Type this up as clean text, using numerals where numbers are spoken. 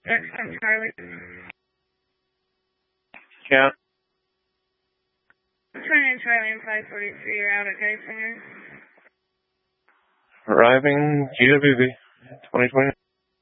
Next time, Charlie. Yeah. 29 Charlie and 543, you're out at Geisinger. Arriving GWB 2020.